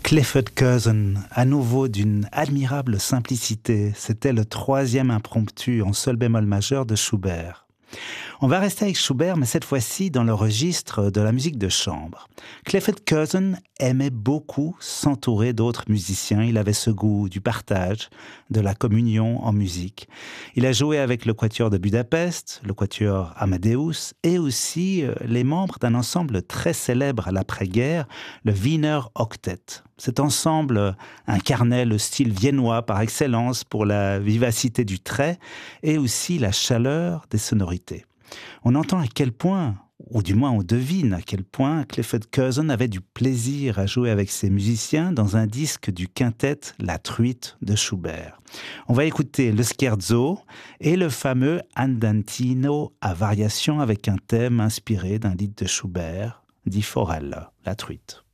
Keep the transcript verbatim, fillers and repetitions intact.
Clifford Curzon, à nouveau d'une admirable simplicité. C'était le troisième impromptu en sol bémol majeur de Schubert. On va rester avec Schubert, mais cette fois-ci dans le registre de la musique de chambre. Clifford Curzon aimait beaucoup s'entourer d'autres musiciens. Il avait ce goût du partage, de la communion en musique. Il a joué avec le Quatuor de Budapest, le Quatuor Amadeus, et aussi les membres d'un ensemble très célèbre à l'après-guerre, le Wiener Octet. Cet ensemble incarnait le style viennois par excellence pour la vivacité du trait et aussi la chaleur des sonorités. On entend à quel point, ou du moins on devine à quel point Clifford Curzon avait du plaisir à jouer avec ses musiciens dans un disque du quintet La Truite de Schubert. On va écouter le scherzo et le fameux Andantino à variation avec un thème inspiré d'un lied de Schubert, dit Forel, La Truite.